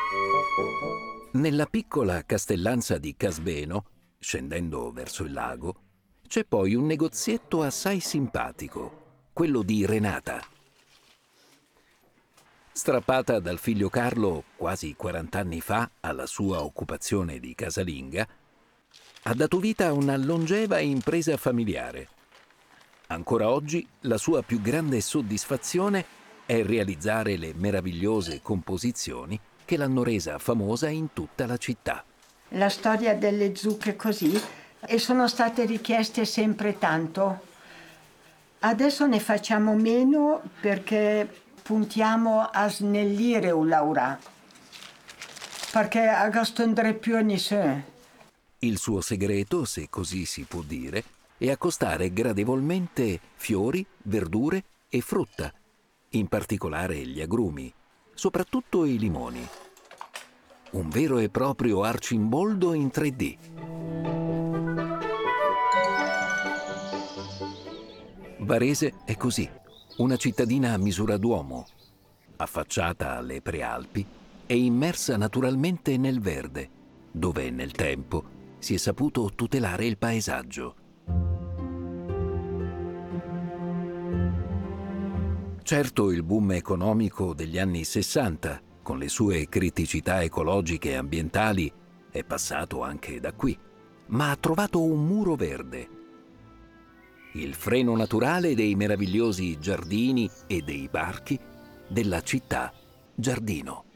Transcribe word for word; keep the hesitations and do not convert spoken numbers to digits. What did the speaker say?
Nella piccola castellanza di Casbeno, scendendo verso il lago, c'è poi un negozietto assai simpatico, quello di Renata. Strappata dal figlio Carlo quasi quaranta anni fa alla sua occupazione di casalinga, ha dato vita a una longeva impresa familiare. Ancora oggi la sua più grande soddisfazione è realizzare le meravigliose composizioni che l'hanno resa famosa in tutta la città. La storia delle zucche così, e sono state richieste sempre tanto. Adesso ne facciamo meno perché puntiamo a snellire un Laura, perché agastondre più a nessuno. Il suo segreto, se così si può dire, è accostare gradevolmente fiori, verdure e frutta, in particolare gli agrumi, soprattutto i limoni. Un vero e proprio arcimboldo in tre D. Varese è così, una cittadina a misura d'uomo, affacciata alle prealpi e immersa naturalmente nel verde, dove nel tempo si è saputo tutelare il paesaggio. Certo, il boom economico degli anni sessanta, con le sue criticità ecologiche e ambientali, è passato anche da qui, ma ha trovato un muro verde. Il freno naturale dei meravigliosi giardini e dei parchi della città Giardino.